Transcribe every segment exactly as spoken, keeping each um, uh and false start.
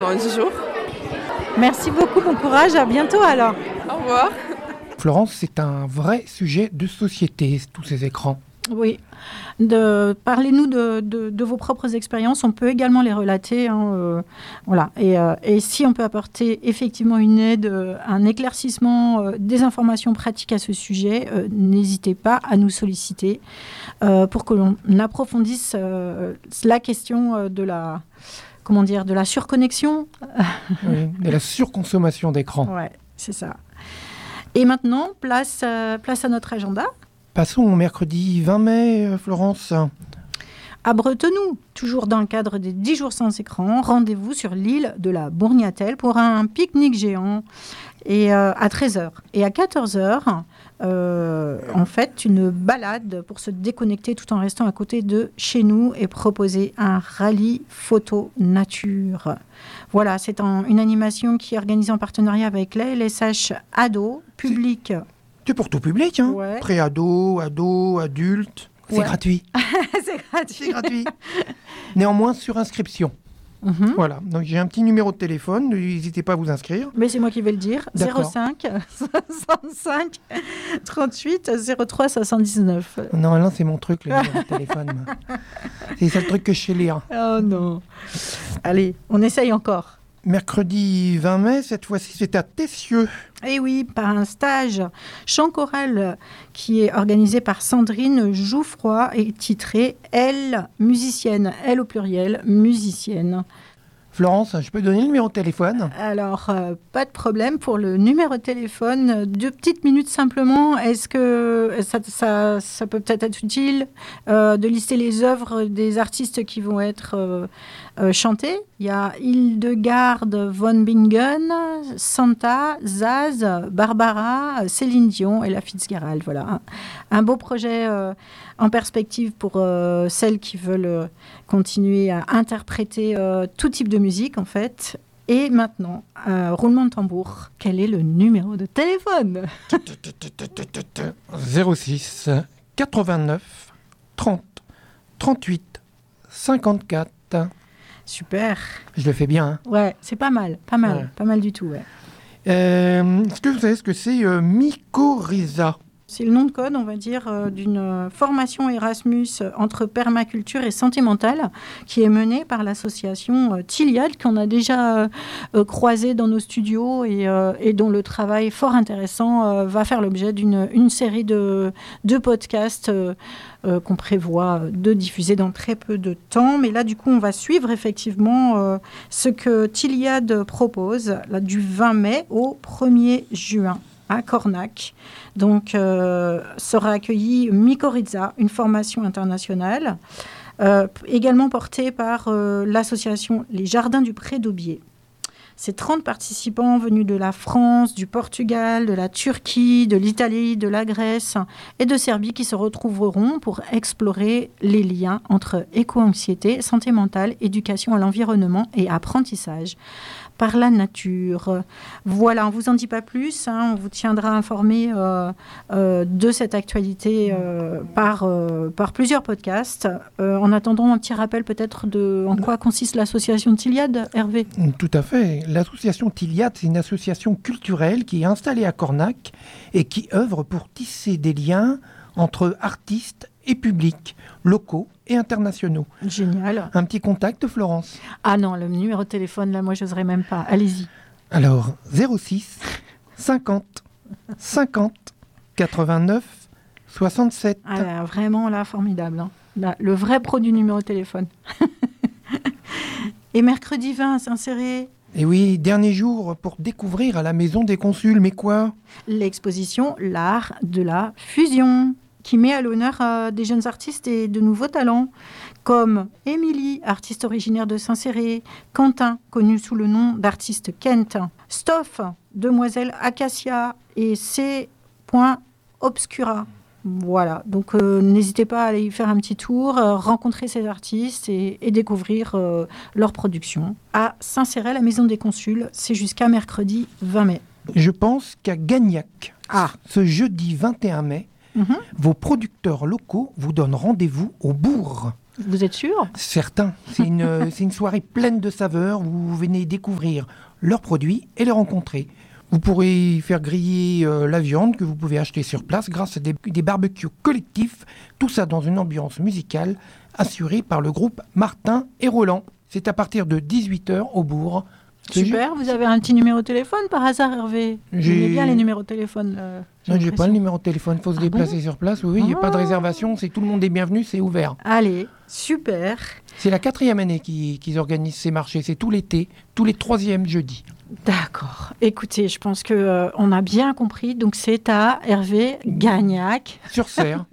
Dans dix jours. Merci beaucoup, bon courage, à bientôt alors. Au revoir. Florence, c'est un vrai sujet de société, tous ces écrans. Oui. De, parlez-nous de, de, de vos propres expériences. On peut également les relater. Hein, euh, voilà. Et, euh, et si on peut apporter effectivement une aide, euh, un éclaircissement, euh, des informations pratiques à ce sujet, euh, n'hésitez pas à nous solliciter euh, pour que l'on approfondisse euh, la question euh, de la, comment dire, de la surconnexion. Oui, de la surconsommation d'écran. Ouais, c'est ça. Et maintenant, place, euh, place à notre agenda. Passons au mercredi vingt mai, euh, Florence. À Bretenoux, toujours dans le cadre des dix jours sans écran, rendez-vous sur l'île de la Bourgnatelle pour un pique-nique géant et, euh, à treize heures. Et à quatorze heures, euh, en fait, une balade pour se déconnecter tout en restant à côté de chez nous et proposer un rallye photo nature. Voilà, c'est en, une animation qui est organisée en partenariat avec l'A L S H Ado, public. C'est pour tout public, hein. Ouais. Pré-ado, ado, adulte. C'est Ouais. gratuit. C'est gratuit. C'est gratuit. Néanmoins, sur inscription. Mhm. Voilà. Donc, j'ai un petit numéro de téléphone. N'hésitez pas à vous inscrire. Mais c'est moi qui vais le dire. D'accord. zéro cinq soixante-cinq trente-huit zéro trois soixante-dix-neuf. Normalement, c'est mon truc, le numéro de téléphone. C'est ça le truc que je sais lire. Oh non. Allez, on essaye encore. Mercredi vingt mai, cette fois-ci, c'est à Tessieux. Et oui, par un stage chant choral qui est organisé par Sandrine Jouffroy et titré « Elle, musicienne », elle au pluriel, musicienne. Florence, je peux donner le numéro de téléphone ? Alors, euh, pas de problème pour le numéro de téléphone. Deux petites minutes simplement. Est-ce que ça, ça, ça peut peut-être être utile euh, de lister les œuvres des artistes qui vont être euh, euh, chantées ? Il y a Hildegarde von Bingen, Santa, Zaz, Barbara, Céline Dion et la Fitzgerald. Voilà, un, un beau projet euh, en perspective pour euh, celles qui veulent euh, continuer à interpréter euh, tout type de musique en fait. Et maintenant, euh, roulement de tambour, quel est le numéro de téléphone ? zéro six quatre-vingt-neuf trente trente-huit cinquante-quatre. Super. Je le fais bien, hein. Ouais, c'est pas mal, pas mal, Ouais. pas mal du tout. Ouais. Euh, est-ce que vous savez ce que c'est euh, mycorrhiza ? C'est le nom de code, on va dire, euh, d'une euh, formation Erasmus euh, entre permaculture et santé mentale qui est menée par l'association euh, Tiliad, qu'on a déjà euh, euh, croisée dans nos studios et, euh, et dont le travail fort intéressant euh, va faire l'objet d'une une série de, de podcasts euh, euh, qu'on prévoit de diffuser dans très peu de temps. Mais là, du coup, on va suivre effectivement euh, ce que Tiliad propose là, du vingt mai au premier juin à Cornac. Donc, euh, sera accueillie Mycorrhiza, une formation internationale, euh, également portée par euh, l'association Les Jardins du Pré d'Aubier. C'est trente participants venus de la France, du Portugal, de la Turquie, de l'Italie, de la Grèce et de Serbie qui se retrouveront pour explorer les liens entre éco-anxiété, santé mentale, éducation à l'environnement et apprentissage par la nature. Voilà, on ne vous en dit pas plus, hein, on vous tiendra informé euh, euh, de cette actualité euh, par, euh, par plusieurs podcasts. Euh, en attendant, un petit rappel peut-être de en quoi consiste l'association Tiliad, Hervé ? Tout à fait. L'association Tiliad, c'est une association culturelle qui est installée à Cornac et qui œuvre pour tisser des liens entre artistes et publics, locaux et internationaux. Génial. Un petit contact, Florence ? Ah non, le numéro de téléphone, là, moi, je n'oserais même pas. Allez-y. Alors, zéro six cinquante cinquante quatre-vingt-neuf soixante-sept. Ah là, vraiment, là, formidable. Hein. Là, le vrai pro du numéro de téléphone. Et mercredi vingt, s'insérer Et oui, dernier jour pour découvrir à la Maison des Consuls, mais quoi ? l'exposition L'art de la fusion, qui met à l'honneur euh, des jeunes artistes et de nouveaux talents, comme Émilie, artiste originaire de Saint-Céré, Quentin, connu sous le nom d'artiste Kent, Stoff, Demoiselle Acacia et C. Obscura. Voilà, donc euh, n'hésitez pas à aller y faire un petit tour, euh, rencontrer ces artistes et, et découvrir euh, leur production. À Saint-Céré, la Maison des Consuls, c'est jusqu'à mercredi vingt mai. Je pense qu'à Gagnac, Ah. ce jeudi vingt et un mai, Mhm. vos producteurs locaux vous donnent rendez-vous au bourg. Vous êtes sûr? Certain. C'est une, c'est une soirée pleine de saveurs où vous venez découvrir leurs produits et les rencontrer. Vous pourrez faire griller euh, la viande que vous pouvez acheter sur place grâce à des, des barbecues collectifs. Tout ça dans une ambiance musicale assurée par le groupe Martin et Roland. C'est à partir de dix-huit heures au bourg. C'est Super, ju- vous avez un petit numéro de téléphone par hasard, Hervé? J'ai- J'aimais bien les numéros de téléphone. euh, Non, j'ai l'impression. pas le numéro de téléphone, il faut se Ah déplacer bon sur place. Oui, il n'y a pas de Ah. réservation, c'est tout le monde est bienvenu, c'est ouvert. Allez, super. C'est la quatrième année qu'ils, qu'ils organisent ces marchés, c'est tout l'été, tous les troisièmes jeudis. D'accord. Écoutez, je pense que euh, on a bien compris. Donc c'est à Hervé Gagnac. Sur Serre.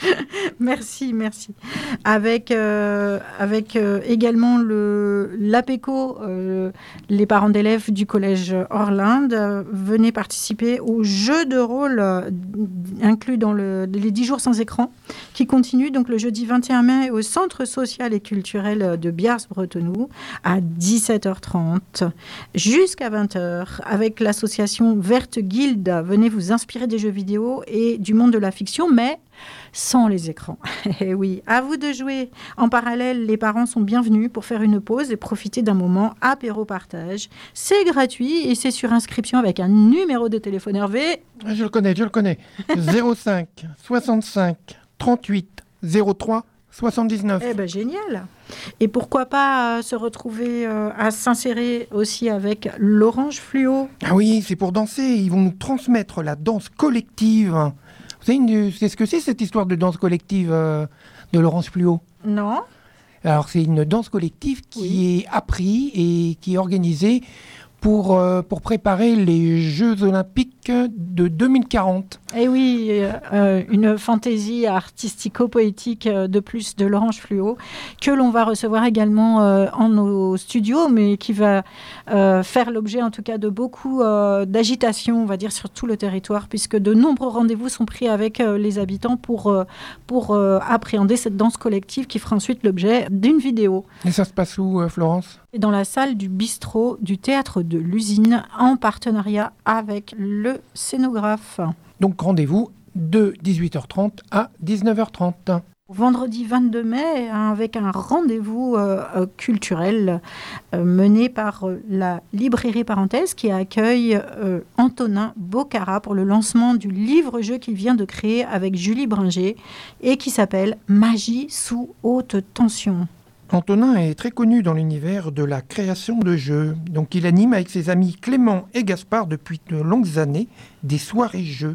Merci, merci. Avec, euh, avec euh, également le, l'APECO, euh, les parents d'élèves du collège Orlinde, euh, venaient participer au jeu de rôle euh, inclus dans le, les dix jours sans écran, qui continue donc le jeudi vingt et un mai au Centre social et culturel de Biars-Bretenoux à dix-sept heures trente jusqu'à vingt heures avec l'association Verte Guilde. Venez vous inspirer des jeux vidéo et du monde de la fiction, mais sans les écrans. Et oui, à vous de jouer. En parallèle, les parents sont bienvenus pour faire une pause et profiter d'un moment apéro-partage. C'est gratuit et c'est sur inscription avec un numéro de téléphone. Hervé. Je le connais, je le connais. zéro cinq soixante-cinq trente-huit zéro trois soixante-dix-neuf. Eh ben génial. Et pourquoi pas euh, se retrouver euh, à s'insérer aussi avec l'Orange Fluo. Ah oui, c'est pour danser. Ils vont nous transmettre la danse collective. Vous savez une- c'est ce que c'est cette histoire de danse collective euh, de Laurence Fluo? Non? Alors c'est une danse collective qui Oui. est apprise et qui est organisée pour, euh, pour préparer les Jeux Olympiques de deux mille quarante. Eh oui, euh, euh, une fantaisie artistico-poétique euh, de plus de l'Orange Fluo, que l'on va recevoir également euh, en nos studios, mais qui va euh, faire l'objet en tout cas de beaucoup euh, d'agitation, on va dire, sur tout le territoire, puisque de nombreux rendez-vous sont pris avec euh, les habitants pour, euh, pour euh, appréhender cette danse collective qui fera ensuite l'objet d'une vidéo. Et ça se passe où, euh, Florence? Et dans la salle du bistrot du théâtre de l'Usine, en partenariat avec le scénographe. Donc rendez-vous de dix-huit heures trente à dix-neuf heures trente. Vendredi vingt-deux mai, avec un rendez-vous euh, euh, culturel euh, mené par euh, la librairie Parenthèse qui accueille euh, Antonin Bocara pour le lancement du livre-jeu qu'il vient de créer avec Julie Bringer et qui s'appelle Magie sous haute tension. Antonin est très connu dans l'univers de la création de jeux. Donc il anime avec ses amis Clément et Gaspard depuis de longues années des soirées-jeux.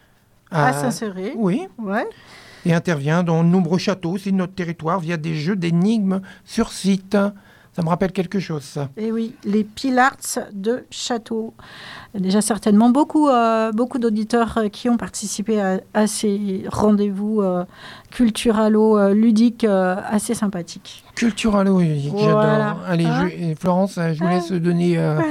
À s'insérer. Oui, Ouais. et intervient dans de nombreux châteaux, c'est notre territoire, via des jeux d'énigmes sur site. Ça me rappelle quelque chose, ça. Et oui, les Pilarts de Château. Il y a déjà certainement beaucoup, euh, beaucoup d'auditeurs euh, qui ont participé à, à ces rendez-vous euh, culturalo-ludiques euh, assez sympathiques. Culturalo, j'adore. Voilà. Allez, Hein je- Florence, je vous Ah. laisse donner euh,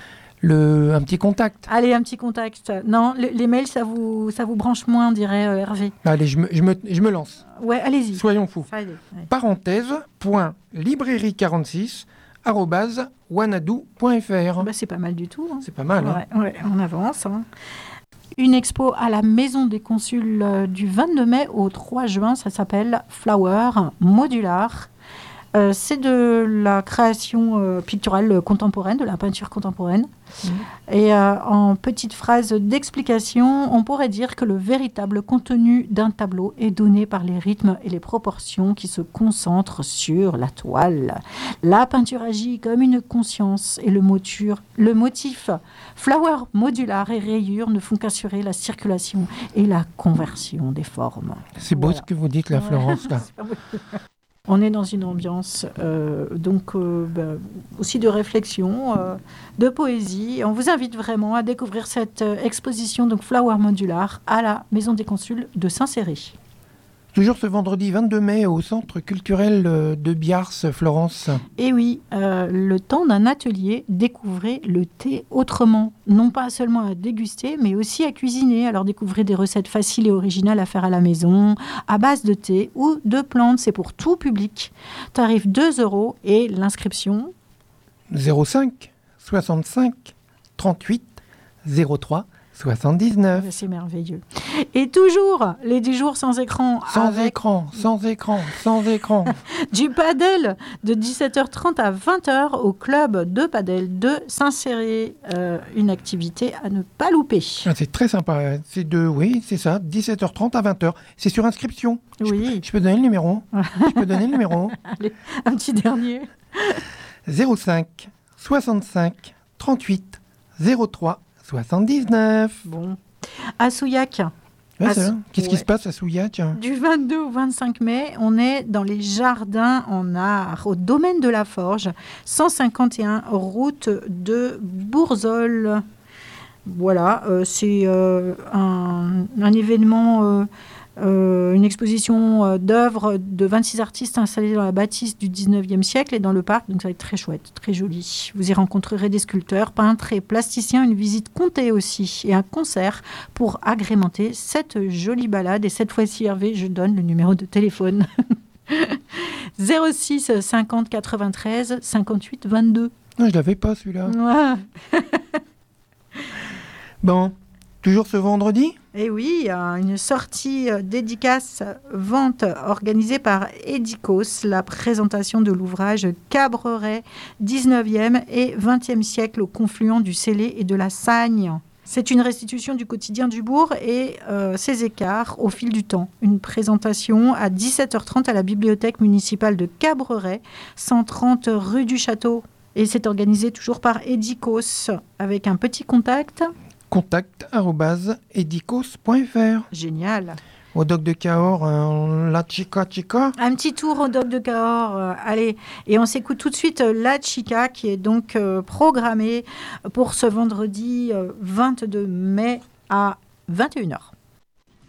le, un petit contact. Allez, un petit contact. Non, le- les mails, ça vous, ça vous branche moins, dirait euh, Hervé. Allez, je me, je me, je me lance. Ouais, allez-y. Soyons fous. Ça y est, ouais. Parenthèse, point, librairie quarante-six, arrobase, wanadoo point f r. Bah, c'est pas mal du tout. Hein. C'est pas mal, hein. Ouais, ouais, on avance. Hein. Une expo à la Maison des Consuls euh, du vingt-deux mai au trois juin. Ça s'appelle Flower Modular. Euh, c'est de la création euh, picturale contemporaine, de la peinture contemporaine. Mmh. Et euh, en petite phrase d'explication, on pourrait dire que le véritable contenu d'un tableau est donné par les rythmes et les proportions qui se concentrent sur la toile. La peinture agit comme une conscience et le, moture, le motif flower modular et rayures ne font qu'assurer la circulation et la conversion des formes. C'est beau Voilà. ce que vous dites, là, Florence. Là. On est dans une ambiance euh, donc euh, bah, aussi de réflexion, euh, de poésie. Et on vous invite vraiment à découvrir cette euh, exposition donc Flower Modular à la Maison des Consuls de Saint-Céré. Toujours ce vendredi vingt-deux mai au Centre culturel euh, de Biars, Florence. Et oui, euh, le temps d'un atelier, découvrez le thé autrement. Non pas seulement à déguster, mais aussi à cuisiner. Alors découvrez des recettes faciles et originales à faire à la maison, à base de thé ou de plantes. C'est pour tout public. Tarif deux euros et l'inscription zéro cinq soixante-cinq trente-huit zéro trois soixante-dix-neuf. C'est merveilleux. Et toujours les dix jours sans écran. Sans avec écran, sans écran, sans écran. du padel de dix-sept heures trente à vingt heures au club de padel de Saint-Céré. Euh, une activité à ne pas louper. Ah, c'est très sympa. C'est de, oui, c'est ça, dix-sept heures trente à vingt heures. C'est sur inscription. Oui. Je, je peux donner le numéro Je peux donner le numéro Allez, un petit dernier. zéro cinq soixante-cinq trente-huit zéro trois soixante-dix-neuf. Bon. À Souillac. Ouais, à c'est Sou- ça. Qu'est-ce qui ouais. se passe à Souillac? Du vingt-deux au vingt-cinq mai, on est dans les jardins en art, au domaine de la Forge, cent cinquante et un route de Bourzol. Voilà, euh, c'est euh, un, un événement, euh, euh, une exposition euh, d'œuvres de vingt-six artistes installés dans la bâtisse du dix-neuvième siècle et dans le parc. Donc ça va être très chouette, très joli. Vous y rencontrerez des sculpteurs, peintres et plasticiens, une visite comptée aussi et un concert pour agrémenter cette jolie balade. Et cette fois-ci, Hervé, je donne le numéro de téléphone. zéro six cinquante quatre-vingt-treize cinquante-huit vingt-deux. Non, je l'avais pas celui-là. Ouais. Bon, toujours ce vendredi? Et oui, il y a une sortie euh, dédicace vente organisée par Edikos, la présentation de l'ouvrage Cabreret, dix-neuvième et vingtième siècle au confluent du Célé et de la Sagne. C'est une restitution du quotidien du bourg et euh, ses écarts au fil du temps. Une présentation à dix-sept heures trente à la bibliothèque municipale de Cabreret, cent trente rue du Château. Et c'est organisé toujours par Edikos avec un petit contact. Contact arobase edikos point f r. Génial. Au doc de Cahors, euh, la chica chica. Un petit tour au doc de Cahors. euh, allez, et on s'écoute tout de suite euh, La Chica qui est donc euh, programmée pour ce vendredi euh, vingt-deux mai à vingt et une heures.